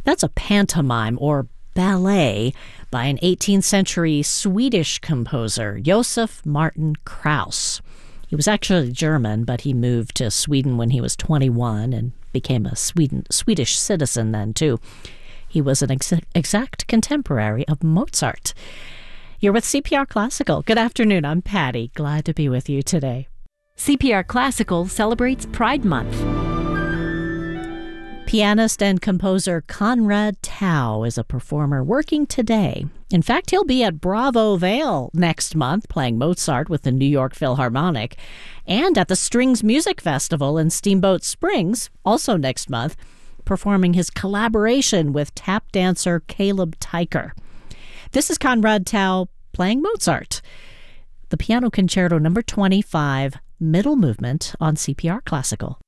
That's a pantomime or ballet by an 18th century Swedish composer, Josef Martin Krauss. He was actually German, but he moved to Sweden when he was 21 and became a Swedish citizen then, too. He was an exact contemporary of Mozart. You're with CPR Classical. Good afternoon. I'm Patty. Glad to be with you today. CPR Classical celebrates Pride Month. Pianist and composer Conrad Tao is a performer working today. In fact, he'll be at Bravo Vale next month playing Mozart with the New York Philharmonic, and at the Strings Music Festival in Steamboat Springs, also next month, performing his collaboration with tap dancer Caleb Teicher. This is Conrad Tao playing Mozart. The Piano Concerto No. 25, Middle Movement on CPR Classical.